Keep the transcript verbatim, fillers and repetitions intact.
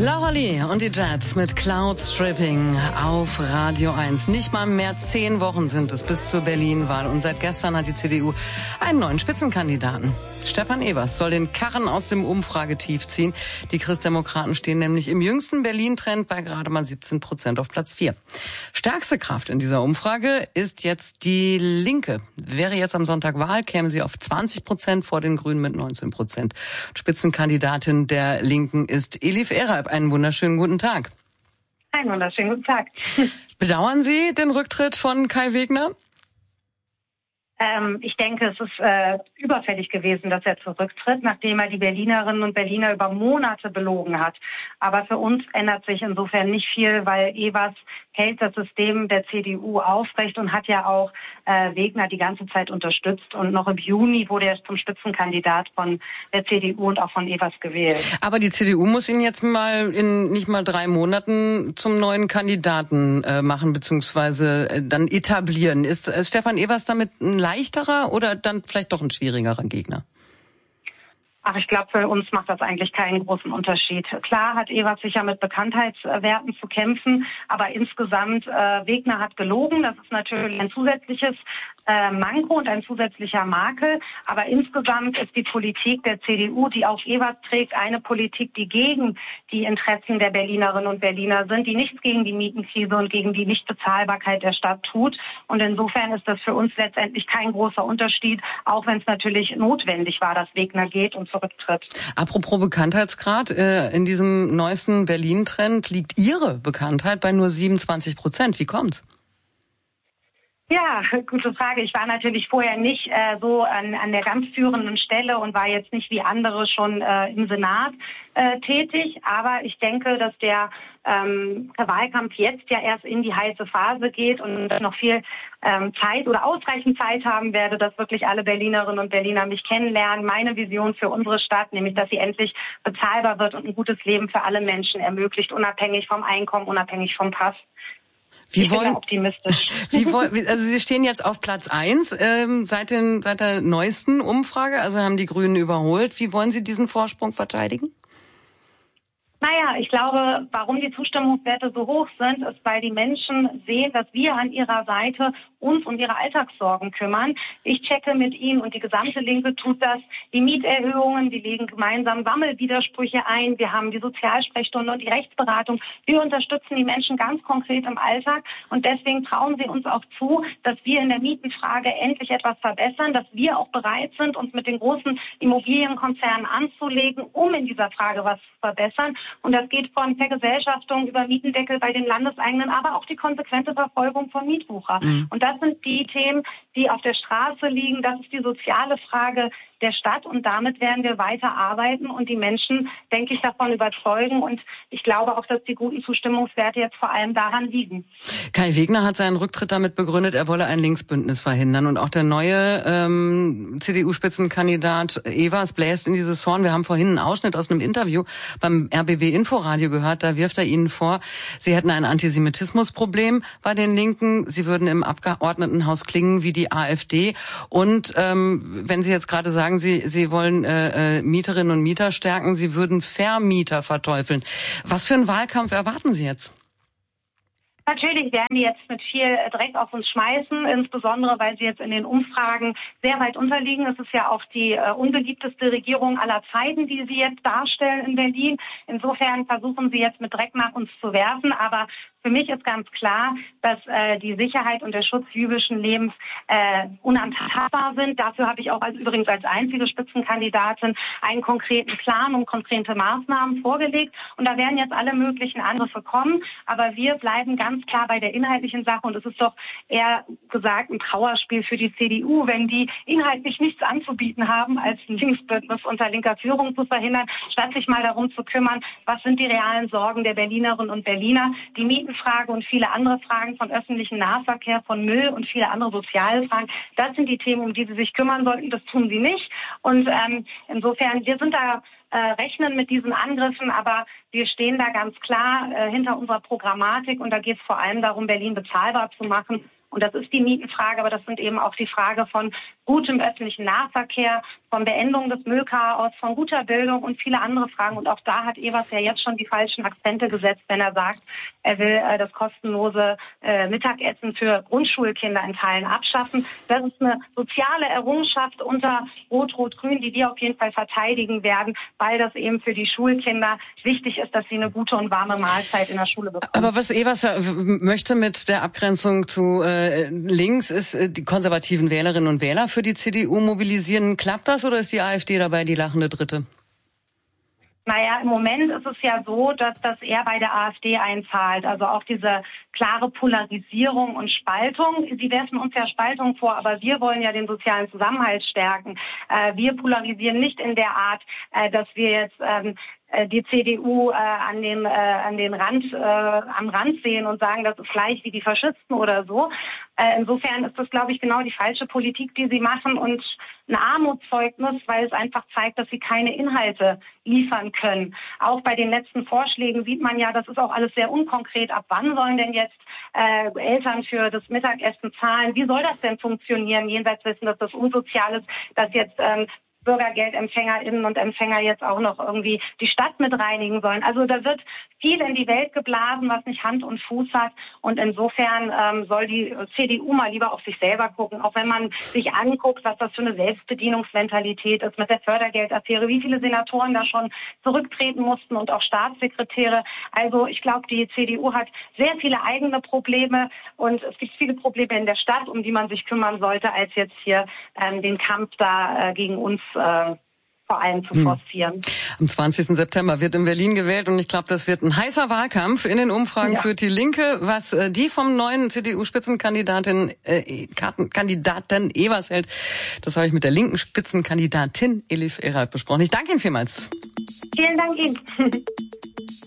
Laura Lee und die Jets mit Cloud Stripping auf Radio eins. Nicht mal mehr zehn Wochen sind es bis zur Berlin-Wahl. Und seit gestern hat die C D U einen neuen Spitzenkandidaten. Stefan Evers soll den Karren aus dem Umfragetief ziehen. Die Christdemokraten stehen nämlich im jüngsten Berlin-Trend bei gerade mal siebzehn Prozent auf Platz vier. Stärkste Kraft in dieser Umfrage ist jetzt die Linke. Wäre jetzt am Sonntag Wahl, käme sie auf zwanzig Prozent vor den Grünen mit neunzehn Prozent. Spitzenkandidatin der Linken ist Elif Eralp. Einen wunderschönen guten Tag. Einen wunderschönen guten Tag. Bedauern Sie den Rücktritt von Kai Wegner? Ähm, ich denke, es ist äh, überfällig gewesen, dass er zurücktritt, nachdem er die Berlinerinnen und Berliner über Monate belogen hat. Aber für uns ändert sich insofern nicht viel, weil Evers hält das System der C D U aufrecht und hat ja auch äh, Wegner die ganze Zeit unterstützt. Und noch im Juni wurde er zum Spitzenkandidat von der C D U und auch von Evers gewählt. Aber die C D U muss ihn jetzt mal in nicht mal drei Monaten zum neuen Kandidaten äh, machen, beziehungsweise äh, dann etablieren. Ist äh, Stefan Evers damit ein leichterer oder dann vielleicht doch ein schwierigerer Gegner? Ach, ich glaube, für uns macht das eigentlich keinen großen Unterschied. Klar hat Evers sicher mit Bekanntheitswerten zu kämpfen, aber insgesamt, äh, Wegner hat gelogen. Das ist natürlich ein zusätzliches äh, Manko und ein zusätzlicher Makel. Aber insgesamt ist die Politik der C D U, die auch Evers trägt, eine Politik, die gegen die Interessen der Berlinerinnen und Berliner sind, die nichts gegen die Mietenkrise und gegen die Nichtbezahlbarkeit der Stadt tut. Und insofern ist das für uns letztendlich kein großer Unterschied, auch wenn es natürlich notwendig war, dass Wegner geht und zurücktritt. Apropos Bekanntheitsgrad, äh, in diesem neuesten Berlin-Trend liegt Ihre Bekanntheit bei nur siebenundzwanzig Prozent. Wie kommt's? Ja, gute Frage. Ich war natürlich vorher nicht äh, so an, an der ganz führenden Stelle und war jetzt nicht wie andere schon äh, im Senat äh, tätig. Aber ich denke, dass der ähm, Wahlkampf jetzt ja erst in die heiße Phase geht und noch viel ähm, Zeit oder ausreichend Zeit haben werde, dass wirklich alle Berlinerinnen und Berliner mich kennenlernen. Meine Vision für unsere Stadt, nämlich dass sie endlich bezahlbar wird und ein gutes Leben für alle Menschen ermöglicht, unabhängig vom Einkommen, unabhängig vom Pass. Wie ich wollen, bin optimistisch. Wie wollen, also Sie stehen jetzt auf Platz eins ähm, seit, den, seit der neuesten Umfrage, also haben die Grünen überholt. Wie wollen Sie diesen Vorsprung verteidigen? Naja, ich glaube, warum die Zustimmungswerte so hoch sind, ist, weil die Menschen sehen, dass wir an ihrer Seite uns um ihre Alltagssorgen kümmern. Ich checke mit ihnen und die gesamte Linke tut das. Die Mieterhöhungen, wir legen gemeinsam Sammelwidersprüche ein. Wir haben die Sozialsprechstunde und die Rechtsberatung. Wir unterstützen die Menschen ganz konkret im Alltag und deswegen trauen sie uns auch zu, dass wir in der Mietenfrage endlich etwas verbessern, dass wir auch bereit sind, uns mit den großen Immobilienkonzernen anzulegen, um in dieser Frage was zu verbessern. Und das geht von Vergesellschaftung über Mietendeckel bei den Landeseigenen, aber auch die konsequente Verfolgung von Mietwucher. Mhm. Und das sind die Themen, die auf der Straße liegen. Das ist die soziale Frage der Stadt. Und damit werden wir weiter arbeiten und die Menschen, denke ich, davon überzeugen. Und ich glaube auch, dass die guten Zustimmungswerte jetzt vor allem daran liegen. Kai Wegner hat seinen Rücktritt damit begründet, er wolle ein Linksbündnis verhindern. Und auch der neue ähm, C D U-Spitzenkandidat Evers bläst in dieses Horn. Wir haben vorhin einen Ausschnitt aus einem Interview beim R B B Inforadio gehört. Da wirft er Ihnen vor, Sie hätten ein Antisemitismusproblem bei den Linken. Sie würden im Abgeordnetenhaus klingen wie die AfD. Und ähm, wenn Sie jetzt gerade sagen, Sie, Sie wollen äh, äh, Mieterinnen und Mieter stärken, Sie würden Vermieter verteufeln. Was für einen Wahlkampf erwarten Sie jetzt? Natürlich werden die jetzt mit viel Dreck auf uns schmeißen, insbesondere weil sie jetzt in den Umfragen sehr weit unterliegen. Es ist ja auch die äh, unbeliebteste Regierung aller Zeiten, die sie jetzt darstellen in Berlin. Insofern versuchen sie jetzt mit Dreck nach uns zu werfen. Aber für mich ist ganz klar, dass äh, die Sicherheit und der Schutz jüdischen Lebens äh, unantastbar sind. Dafür habe ich auch als übrigens als einzige Spitzenkandidatin einen konkreten Plan und konkrete Maßnahmen vorgelegt. Und da werden jetzt alle möglichen Angriffe kommen. Aber wir bleiben ganz ganz klar bei der inhaltlichen Sache und es ist doch eher gesagt ein Trauerspiel für die C D U, wenn die inhaltlich nichts anzubieten haben, als ein Linksbündnis unter linker Führung zu verhindern, statt sich mal darum zu kümmern, was sind die realen Sorgen der Berlinerinnen und Berliner, die Mietenfrage und viele andere Fragen von öffentlichem Nahverkehr, von Müll und viele andere soziale Fragen. Das sind die Themen, um die sie sich kümmern sollten. Das tun sie nicht. Und ähm, insofern, wir sind da Äh, rechnen mit diesen Angriffen, aber wir stehen da ganz klar äh, hinter unserer Programmatik und da geht es vor allem darum, Berlin bezahlbar zu machen Und das ist die Mietenfrage, aber das sind eben auch die Frage von gutem öffentlichen Nahverkehr, von Beendung des Müllchaos, von guter Bildung und viele andere Fragen. Und auch da hat Evers ja jetzt schon die falschen Akzente gesetzt, wenn er sagt, er will äh, das kostenlose äh, Mittagessen für Grundschulkinder in Teilen abschaffen. Das ist eine soziale Errungenschaft unter Rot-Rot-Grün, die wir auf jeden Fall verteidigen werden, weil das eben für die Schulkinder wichtig ist, dass sie eine gute und warme Mahlzeit in der Schule bekommen. Aber was Evers möchte mit der Abgrenzung zu äh, links, ist äh, die konservativen Wählerinnen und Wähler für die C D U mobilisieren. Klappt das oder ist die AfD dabei die lachende Dritte? Naja, im Moment ist es ja so, dass das eher bei der AfD einzahlt. Also auch diese klare Polarisierung und Spaltung. Sie werfen uns ja Spaltung vor, aber wir wollen ja den sozialen Zusammenhalt stärken. Äh, wir polarisieren nicht in der Art, äh, dass wir jetzt ähm, die C D U äh, an dem äh, an den Rand äh, am Rand sehen und sagen, das ist gleich wie die Faschisten oder so. Äh, insofern ist das, glaube ich, genau die falsche Politik, die sie machen und ein Armutszeugnis, weil es einfach zeigt, dass sie keine Inhalte liefern können. Auch bei den letzten Vorschlägen sieht man ja, das ist auch alles sehr unkonkret. Ab wann sollen denn jetzt äh, Eltern für das Mittagessen zahlen? Wie soll das denn funktionieren? Jenseits dessen, dass das unsozial ist, dass jetzt ähm, BürgergeldempfängerInnen und Empfänger jetzt auch noch irgendwie die Stadt mit reinigen sollen. Also da wird viel in die Welt geblasen, was nicht Hand und Fuß hat. Und insofern ähm, soll die C D U mal lieber auf sich selber gucken. Auch wenn man sich anguckt, was das für eine Selbstbedienungsmentalität ist mit der Fördergeldaffäre, wie viele Senatoren da schon zurücktreten mussten und auch Staatssekretäre. Also ich glaube, die C D U hat sehr viele eigene Probleme und es gibt viele Probleme in der Stadt, um die man sich kümmern sollte, als jetzt hier ähm, den Kampf da äh, gegen uns äh, vor allem zu forcieren. Am zwanzigsten September wird in Berlin gewählt und ich glaube, das wird ein heißer Wahlkampf. In den Umfragen ja. führt die Linke, was äh, die vom neuen C D U-Spitzenkandidatin äh, Kandidaten Evers hält. Das habe ich mit der linken Spitzenkandidatin Elif Erhard besprochen. Ich danke Ihnen vielmals. Vielen Dank Ihnen.